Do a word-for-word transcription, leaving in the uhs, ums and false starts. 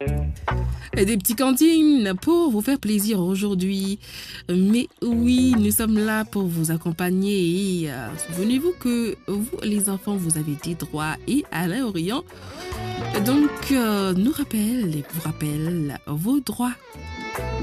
Des petits cantines pour vous faire plaisir aujourd'hui. Mais oui, nous sommes là pour vous accompagner. Et euh, souvenez-vous que vous, les enfants, vous avez des droits et Alain Orient. Donc, euh, nous rappelle et vous rappelle vos droits.